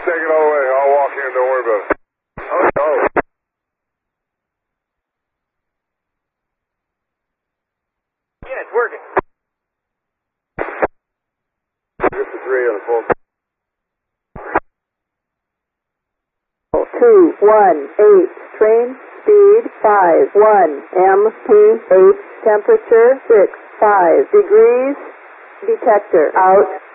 take it all the way. I'll walk in. Don't worry about it. Oh. Yeah, it's working. 53 on the phone. 218, train speed 51, MPH temperature 65 degrees, detector out.